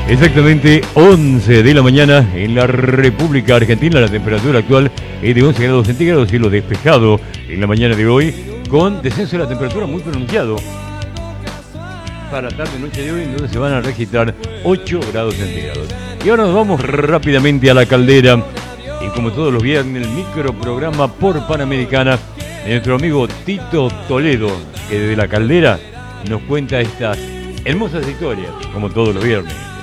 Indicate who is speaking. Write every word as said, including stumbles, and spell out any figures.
Speaker 1: Exactamente once de la mañana en la República Argentina. La temperatura actual es de once grados centígrados, cielo despejado en la mañana de hoy, con descenso de la temperatura muy pronunciado para la tarde noche de hoy, donde se van a registrar ocho grados centígrados. Y ahora nos vamos rápidamente a la caldera, y como todos los viernes, el microprograma por Panamericana de nuestro amigo Tito Toledo, que desde la caldera nos cuenta estas hermosas historias, como todos los viernes.